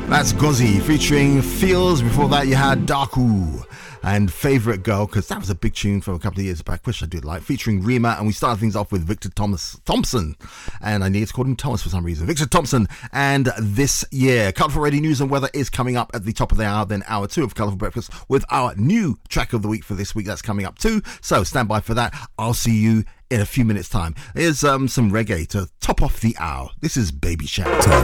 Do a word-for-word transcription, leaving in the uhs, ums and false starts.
That's Gozzy featuring Feels. Before that, you had Daku and Favorite Girl, because that was a big tune from a couple of years back, which I did like, featuring Rima. And we started things off with Victor Thomas Thompson, and I need to call him Thomas for some reason. Victor Thompson, and This Year. Colourful Radio News and Weather is coming up at the top of the hour, then hour two of Colourful Breakfast with our new track of the week for this week. That's coming up too, so stand by for that. I'll see you in a few minutes time. Here's um, some reggae to top off the hour. This is Baby Shower.